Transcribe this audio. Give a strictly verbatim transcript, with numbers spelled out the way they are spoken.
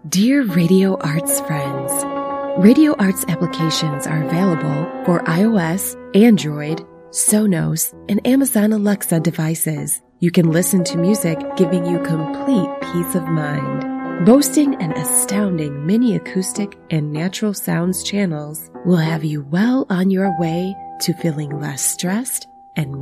Dear Radio Arts friends, Radio Arts applications are available for iOS, Android, Sonos, and Amazon Alexa devices. You can listen to music giving you complete peace of mind. Boasting an astounding mini acoustic and natural sounds channels will have you well on your way to feeling less stressed and